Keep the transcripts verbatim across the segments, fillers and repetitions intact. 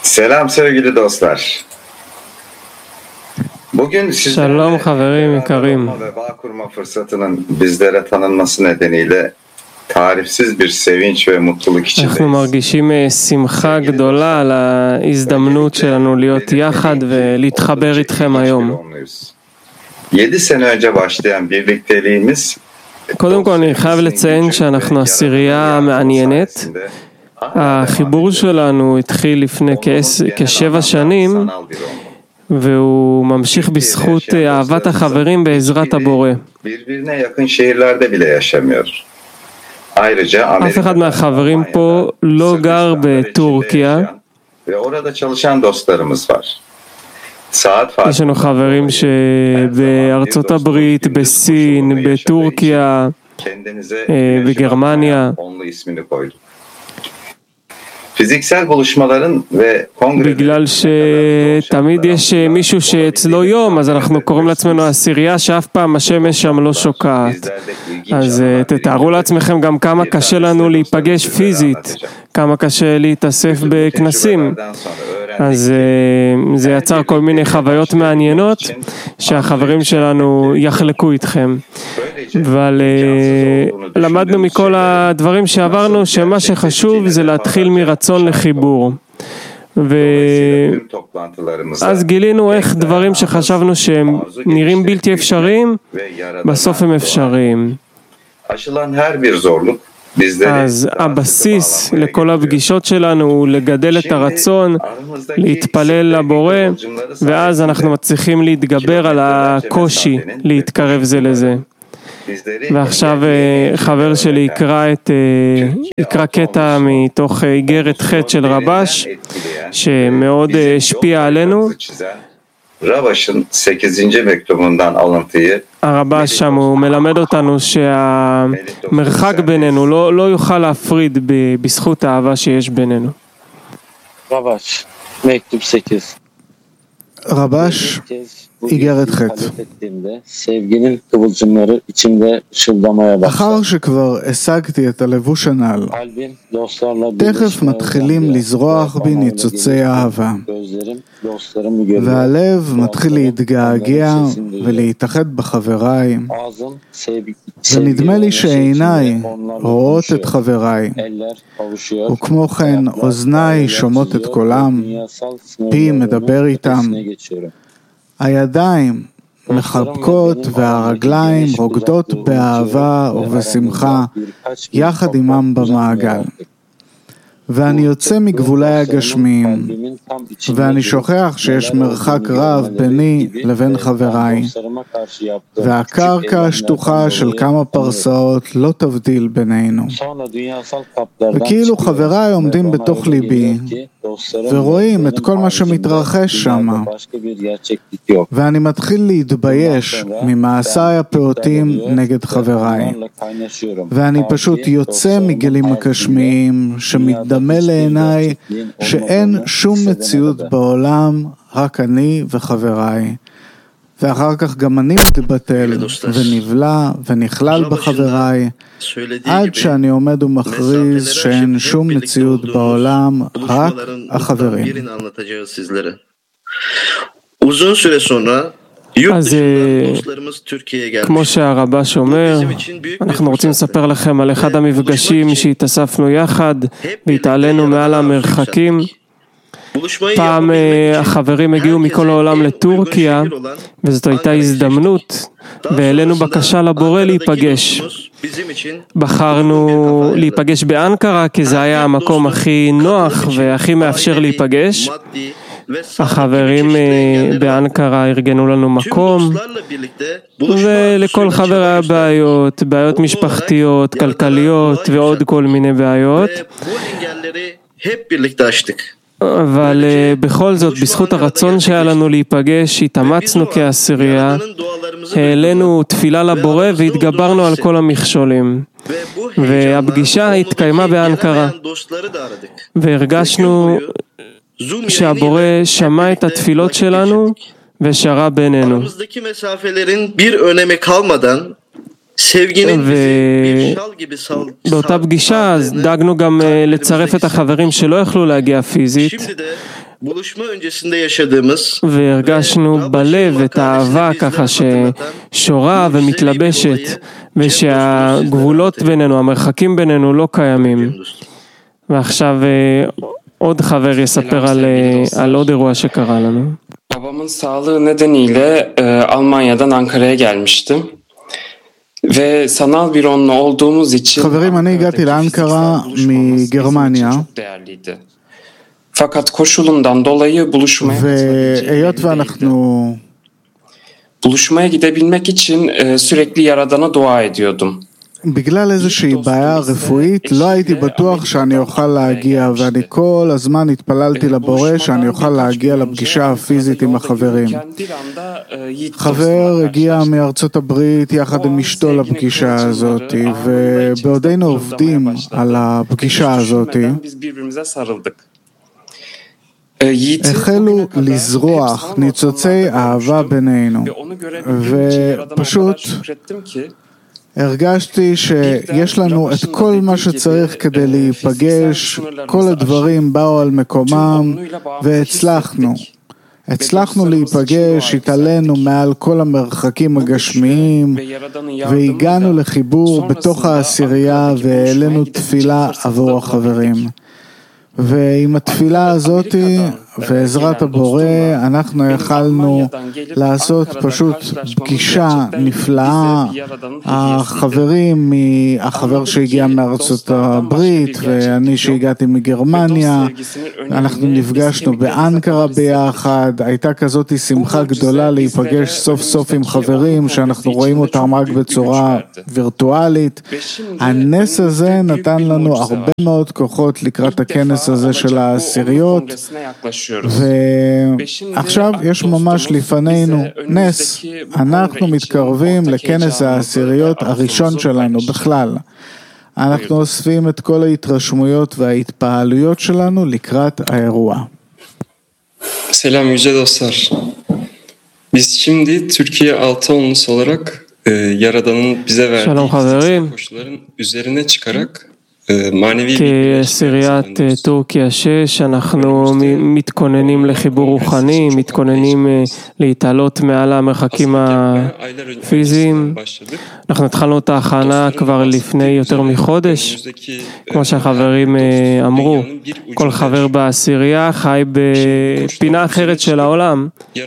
Selam sevgili dostlar. Bugün שלום sizlerle חברים beraber יקרים, olma ve bağ kurma fırsatının bizlere tanınması nedeniyle tarifsiz bir sevinç ve mutluluk אנחנו içindeyiz. מרגישים אה, שמחה גדולה על ההזדמנות שלנו להיות יחד ולהתחבר איתכם היום. Yedi sene önce başlayan birlikteliğimiz קודם כל אני חייב לציין שאנחנו עשירייה מעניינת. החיבור שלנו התחיל לפני כעס- כשבע שנים והוא ממשיך בזכות אה, אהבת החברים בעזרת הבורא. birbirine yakın şehirlerde bile yaşamıyor. Ayrıca אף אחד מהחברים פה לא גר בטורקיה. ve orada çalışan dostlarımız var. Saat יש לנו חברים שבארצות הברית, בסין, בטורקיה, kendinize e, בגרמניה. onlu ismini koyduk. Fiziksel buluşmaların ve kongrelerin בגלל שתמיד יש מישהו שאצלו יום, אז אנחנו קוראים לעצמנו עשירייה שאף פעם השמש שם לא שוקעת. אז אה, תתארו לעצמכם גם כמה קשה לנו להיפגש פיזית, כמה קשה להתאסף בכנסים. אז אה, זה יצר כל מיני חוויות מעניינות שהחברים שלנו יחלקו איתכם. אבל אה, למדנו מכל הדברים שעברנו שמה שחשוב זה להתחיל מרצון לחיבור. ואז גילינו איך דברים שחשבנו שהם נראים בלתי אפשריים, בסוף הם אפשריים. aşılan her bir zorluk bizleri אז הבסיס לכל הפגישות שלנו הוא לגדל את הרצון, להתפלל לבורא, ואז אנחנו מצליחים להתגבר על הקושי להתקרב זה לזה. ועכשיו אה, חבר שלי יקרא, את, אה, יקרא קטע מתוך אה, איגרת ח' של רבש שמאוד אה, השפיע עלינו. Ravaş'ın sekizinci mektubundan alıntıyı הרבש שם הוא מלמד אותנו שהמרחק בינינו לא, לא יוכל להפריד ב- בזכות האהבה שיש בינינו. Ravaş, mektup sekiz. רבש, Bugün איגרת ח'. ibadet ettiğimde sevginin kıvılcımları içimde ışıldamaya başladı. אחר שכבר השגתי את הלבוש הנ"ל, Kalbim dostlarla תכף birleşmeye מתחילים özendi. לזרוח בי Onlarla ניצוצי gelirken אהבה, gözlerim dostlarımı görüyor. והלב מתחיל Kulaklarım להתגעגע onların sesini duyuyor. ולהתאחד בחבריי, Ağzım sevgi, ונדמה לי sevgiyle שעיניי neşe içinde onlarla רואות את konuşuyor. חבריי, Eller kavuşuyor. וכמו כן Ayaklar אוזניי paralel שומעות את çiziyor. קולם, Dünyasal פי sınırlarının מדבר איתם, ötesine geçiyorum. הידיים מחבקות והרגליים רוקדות באהבה ובשמחה יחד עמם במעגל. ואני יוצא מגבולי הגשמיים, ואני שוכח שיש מרחק רב ביני לבין חבריי, והקרקע השטוחה של כמה פרסאות לא תבדיל בינינו. וכאילו חבריי עומדים בתוך ליבי, ורואים את כל מה שמתרחש שם, ואני מתחיל להתבייש ממעשיי הפעוטים נגד חבריי, ואני פשוט יוצא מגלים הגשמיים שמתדמה לעיניי שאין שום מציאות בעולם, רק אני וחבריי. ואחר כך גם אני מתבטל ונבלע ונכלל בחבריי, עד שאני עומד ומכריז שאין שום מציאות בעולם, רק החברים. Uzun süre sonra yurt אז dışından dostlarımız Türkiye'ye gelmiş. כמו שהרבש אומר, אנחנו רוצים לספר לכם על אחד המפגשים שהתאספנו יחד והתעלינו מעל המרחקים. פעם אה, החברים הגיעו מכל העולם לטורקיה וזאת הייתה הזדמנות והעלינו בקשה לבורא להיפגש. בחרנו להיפגש באנקרה כי זה היה המקום הכי נוח והכי מאפשר להיפגש. החברים אה, באנקרה ארגנו לנו מקום, ולכל חבר היה בעיות, בעיות משפחתיות, כלכליות ועוד כל מיני בעיות. אבל אה, בכל זאת, בזכות הרצון שהיה לנו להיפגש, התאמצנו כעשירייה, העלינו תפילה לבורא והתגברנו על כל המכשולים. והפגישה התקיימה באנקרה, והרגשנו שהבורא שמע את התפילות שלנו ושרה בינינו. ובאותה פגישה דאגנו גם לצרף את החברים שלא יכלו להגיע פיזית, buluşma öncesinde yaşadığımız והרגשנו בלב את האהבה ככה ששורה ומתלבשת, ושהגבולות בינינו, המרחקים בינינו לא קיימים. ועכשיו עוד חבר יספר על, על עוד אירוע שקרה לנו. Babamın sağlığı nedeniyle e, Almanya'dan Ankara'ya gelmiştim. Ve sanal bir onunla olduğumuz için חברים, אני הגעתי לאנקרה מגרמניה, fakat koşulundan dolayı buluşmaya והיות ואנחנו buluşmaya gidebilmek için e, sürekli Yaradan'a dua ediyordum. בגלל איזושהי בעיה רפואית לא הייתי בטוח שאני אוכל להגיע, ואני כל הזמן התפללתי לבורא שאני אוכל להגיע לפגישה הפיזית עם החברים. חבר הגיע מארצות הברית יחד עם אשתו לפגישה הזאת, ובעודנו עובדים על הפגישה הזאת החלו לזרוח ניצוצי אהבה בינינו, ופשוט הרגשתי שיש לנו את כל מה שצריך כדי להיפגש, כל הדברים באו על מקומם והצלחנו. הצלחנו להיפגש, התעלינו מעל כל המרחקים הגשמיים והגענו לחיבור בתוך העשירייה והעלינו תפילה עבור החברים. ועם התפילה הזאת ועזרת הבורא אנחנו יכלנו לעשות פשוט פגישה נפלאה. החברים, החבר שהגיע מארצות הברית ואני שהגעתי מגרמניה, אנחנו נפגשנו באנקרה ביחד. הייתה כזאת שמחה גדולה להיפגש סוף סוף עם חברים שאנחנו רואים אותם רק בצורה וירטואלית. הנס הזה נתן לנו הרבה מאוד כוחות לקראת הכנס הזה של העשיריות, ועכשיו יש ממש לפנינו נס. אנחנו מתקרבים לכנס העשיריות הראשון שלנו בכלל. אנחנו אוספים את כל ההתרשמויות וההתפעלויות שלנו לקראת האירוע. Selam yüce dostlar. Biz şimdi Türkiye altı onlusu olarak e, Yaradan'ın bize verdiği koşulların üzerine çıkarak כעשיריית טורקיה שש, אנחנו מתכוננים לחיבור רוחני, מתכוננים להתעלות מעל המרחקים הפיזיים. אנחנו התחלנו את ההכנה כבר לפני יותר מחודש. כמו שהחברים אמרו, כל חבר בעשירייה חי בפינה אחרת של העולם,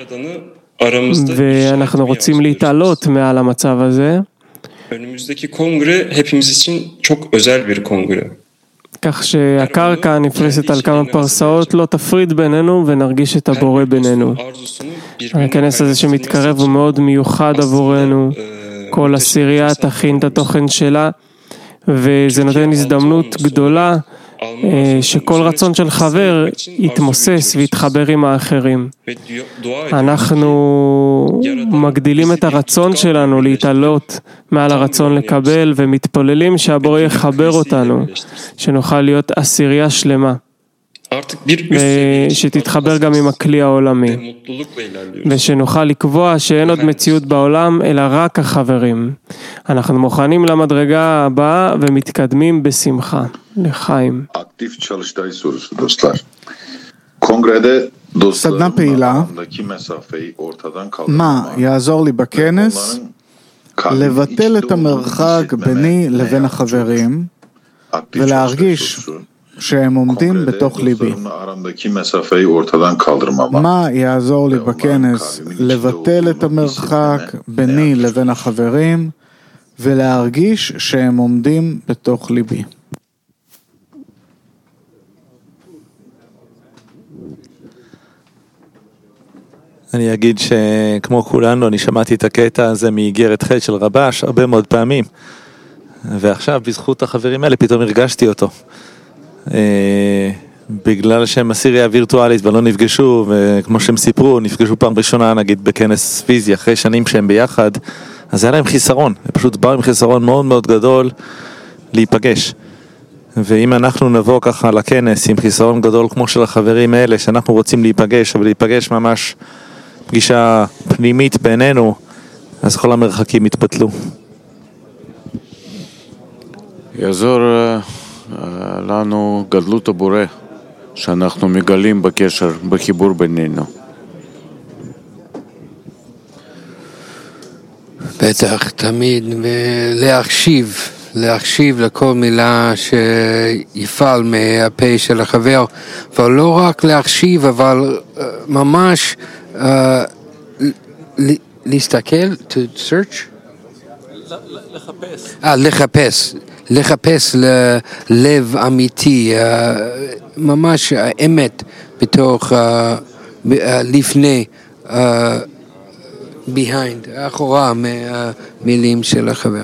ואנחנו רוצים להתעלות מעל המצב הזה. Önümüzdeki kongre hepimiz için çok özel bir kongre. כך שהקרקע הנפרסת על כמה פרסאות לא תפריד בינינו ונרגיש את הבורא בינינו. הכנס הזה שמתקרב הוא מאוד מיוחד עבורנו. כל עשירייה תכין את התוכן שלה, וזה נותן הזדמנות גדולה שכל רצון של חבר יתמוסס ויתחבר עם האחרים. אנחנו מגדילים את הרצון שלנו להתעלות מעל הרצון לקבל, ומתפוללים שהבורא יחבר אותנו, שנוכל להיות עשירייה שלמה, ושתתחבר גם עם הכלי העולמי, ושנוכל לקבוע שאין עוד מציאות בעולם אלא רק החברים. אנחנו מוכנים למדרגה הבאה ומתקדמים בשמחה. לחיים. Aktif çalıştay sorusu dostlar. Kongrede סדנה פעילה, מה יעזור לי בכנס לבטל את המרחק ביני לבין החברים ולהרגיש שהם עומדים בתוך ליבי. מה יעזור לי בכנס לבטל את המרחק ביני לבין החברים ולהרגיש שהם עומדים בתוך ליבי. אני אגיד שכמו כולנו, אני שמעתי את הקטע הזה מאיגרת ח' של רבש הרבה מאוד פעמים, ועכשיו בזכות החברים האלה פתאום הרגשתי אותו. בגלל שהם עשירייה וירטואלית ולא נפגשו, וכמו שהם סיפרו, נפגשו פעם ראשונה נגיד בכנס פיזי אחרי שנים שהם ביחד, אז היה להם חיסרון, הם פשוט באו עם חיסרון מאוד מאוד גדול להיפגש. ואם אנחנו נבוא ככה לכנס עם חיסרון גדול כמו של החברים האלה, שאנחנו רוצים להיפגש, אבל להיפגש ממש פגישה פנימית בינינו, אז כל המרחקים יתפתלו. יעזור לנו גדלות הבורא, שאנחנו מגלים בקשר, בחיבור בינינו. בטח, תמיד, ולהקשיב, להקשיב לכל מילה שיפעל מהפה של החבר, אבל לא רק להקשיב, אבל uh, ממש uh, להסתכל, to search? לחפש. אה, לחפש, לחפש ללב אמיתי, uh, ממש האמת בתוך, uh, לפני, uh, behind, אחורה מהמילים של החבר.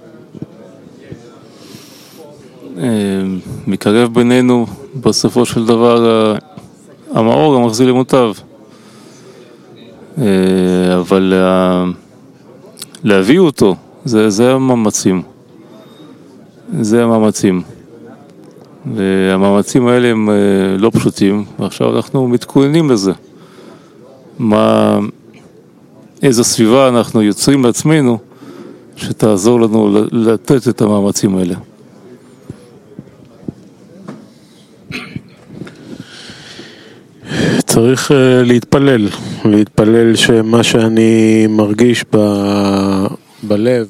מקרב בינינו בסופו של דבר המאור המחזיר למוטב, אבל להביא אותו זה, זה המאמצים, זה המאמצים, והמאמצים האלה הם לא פשוטים, ועכשיו אנחנו מתכוננים לזה. מה, איזו סביבה אנחנו יוצרים לעצמנו שתעזור לנו לתת את המאמצים האלה. צריך להתפלל, להתפלל שמה שאני מרגיש ב... בלב.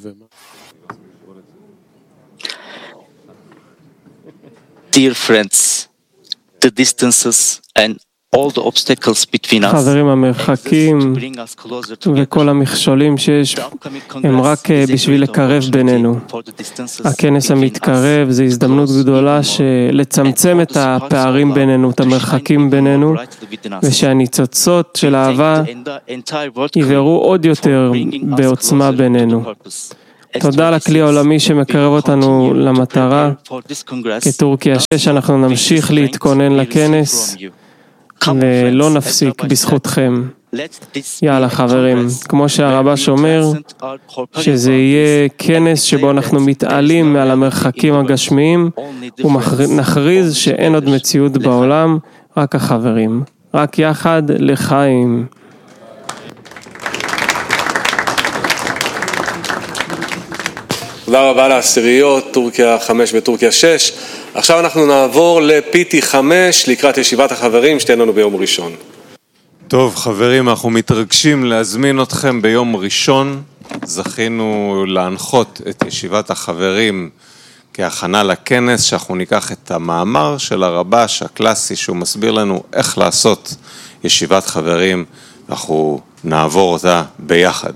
Dear friends, the distances and all the obstacles between us, חברים, המרחקים וכל המכשולים שיש הם רק בשביל לקרב בינינו. הכנס המתקרב זה הזדמנות גדולה לצמצם את הפערים בינינו, את המרחקים בינינו, ושהניצוצות של האהבה יבערו עוד יותר בעוצמה בינינו. תודה לכלי העולמי שמקרב אותנו למטרה. כטורקיה שש אנחנו נמשיך להתכונן לכנס ולא נפסיק בזכותכם. יאללה חברים, כמו שהרבש אומר, שזה יהיה כנס שבו אנחנו מתעלים מעל המרחקים הגשמיים ונכריז שאין עוד מציאות בעולם, רק החברים, רק יחד לחיים. תודה רבה לעשיריות, טורקיה חמש וטורקיה שש. עכשיו אנחנו נעבור ל-פי טי חמש לקראת ישיבת החברים שתהיה לנו ביום ראשון. טוב חברים, אנחנו מתרגשים להזמין אתכם ביום ראשון. זכינו להנחות את ישיבת החברים כהכנה לכנס, שאנחנו ניקח את המאמר של הרבש הקלאסי שהוא מסביר לנו איך לעשות ישיבת חברים, אנחנו נעבור אותה ביחד.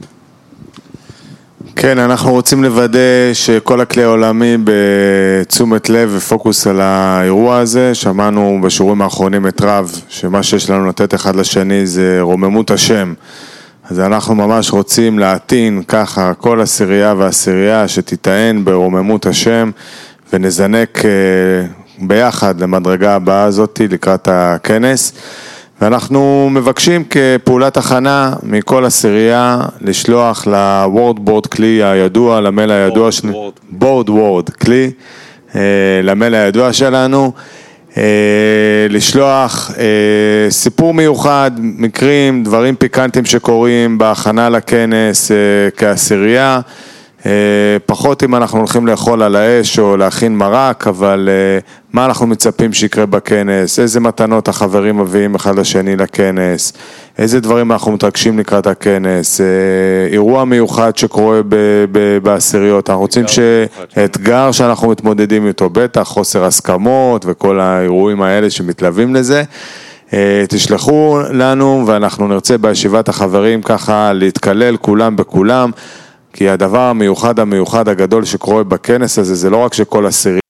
כן, אנחנו רוצים לוודא שכל הכלי העולמי בתשומת לב ופוקוס על האירוע הזה. שמענו בשיעורים האחרונים את רב, שמה שיש לנו לתת אחד לשני זה רוממות השם. אז אנחנו ממש רוצים להתין ככה כל עשירייה ועשירייה שתיטען ברוממות השם, ונזנק ביחד למדרגה הבאה הזאת לקראת הכנס. ואנחנו מבקשים כפעולת הכנה מכל עשירייה לשלוח לוורד בורד כלי הידוע, למייל הידוע שלנו, בורד וורד כלי, למייל הידוע שלנו, לשלוח סיפור מיוחד, מקרים, דברים פיקנטים שקורים בהכנה לכנס כעשירייה, פחות אם אנחנו הולכים לאכול על האש או להכין מרק, אבל מה אנחנו מצפים שיקרה בכנס, איזה מתנות החברים מביאים אחד לשני לכנס, איזה דברים אנחנו מתרגשים לקראת הכנס, אירוע מיוחד שקורה בעשיריות, אנחנו רוצים שאתגר שאנחנו מתמודדים איתו, בטח חוסר הסכמות וכל האירועים האלה שמתלווים לזה, תשלחו לנו ואנחנו נרצה בישיבת החברים ככה להתקלל כולם בכולם, כי הדבר המיוחד המיוחד הגדול שקורה בכנס הזה זה לא רק שכל עשירי